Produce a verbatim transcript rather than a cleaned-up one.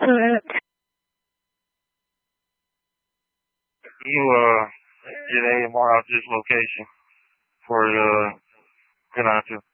You uh get A M R out this location for uh ten nine two.